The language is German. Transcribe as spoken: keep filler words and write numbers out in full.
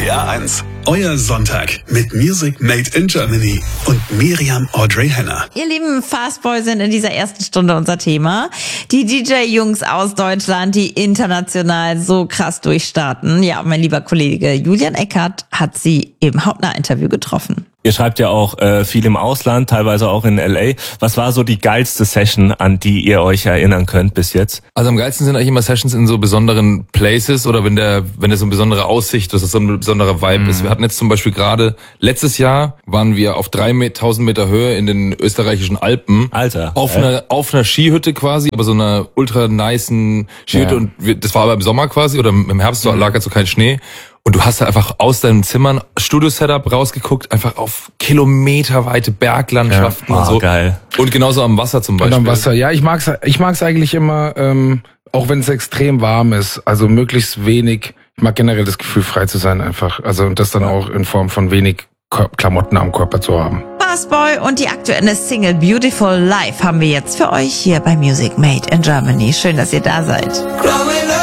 R eins. Euer Sonntag mit Music Made in Germany und Miriam Audrey Henner. Ihr lieben Fastboy sind in dieser ersten Stunde unser Thema. Die D J-Jungs aus Deutschland, die international so krass durchstarten. Ja, mein lieber Kollege Julian Eckert hat sie im Hautnah-Interview getroffen. Ihr schreibt ja auch äh, viel im Ausland, teilweise auch in L A. Was war so die geilste Session, an die ihr euch erinnern könnt bis jetzt? Also am geilsten sind eigentlich immer Sessions in so besonderen Places oder wenn der, wenn der so eine besondere Aussicht, dass das so ein besonderer Vibe mhm. ist. Wir hatten jetzt zum Beispiel gerade, letztes Jahr waren wir auf dreitausend Meter Höhe in den österreichischen Alpen. Alter. Auf äh? einer, auf einer Skihütte quasi, aber so einer ultra nicen Skihütte Ja. und wir, das war aber im Sommer quasi oder im Herbst mhm. lag halt so kein Schnee. Und du hast da einfach aus deinem Zimmern Studio-Setup rausgeguckt, einfach auf kilometerweite Berglandschaften ja. und oh, so. Geil. Und genauso am Wasser zum Beispiel. Und am Wasser, ja, ich mag's, ich mag's eigentlich immer, ähm, auch wenn es extrem warm ist, also möglichst wenig. Ich mag generell das Gefühl, frei zu sein einfach. Also und das dann auch in Form von wenig Klamotten am Körper zu haben. Fastboy und die aktuelle Single Beautiful Life haben wir jetzt für euch hier bei Music Made in Germany. Schön, dass ihr da seid.